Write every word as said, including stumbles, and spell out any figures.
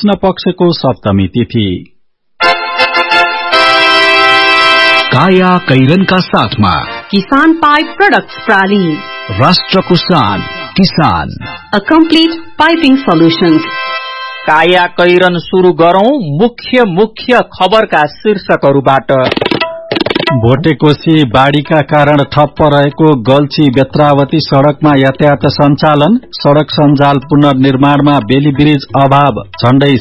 कृष्ण पक्षको सप्तमी तिथि। काया कैरनका साथमा किसान पाइप प्रोडक्ट्स प्राली, राष्ट्रको शान किसान, अ कम्प्लिट पाइपिङ सल्युशन्स। काया कैरन सुरु गरौं मुख्य मुख्य खबरका शीर्षकहरूबाट। भोटेकोशी बाढीका कारण ठप्प रहेको गल्छी बेत्रावती सड़कमा यातायात सञ्चालन, सड़क सञ्जाल पुनर्निर्माणमा बेली ब्रिज अभाव, झण्डै